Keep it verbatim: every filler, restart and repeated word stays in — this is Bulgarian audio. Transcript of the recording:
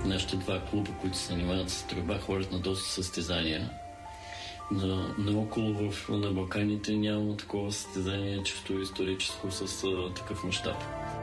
Нашите два клуба, които се занимават с стрелба, ходят на доста състезания. На, наоколо в, на Балканите няма такова състезание, чисто историческо с а, такъв мащаб.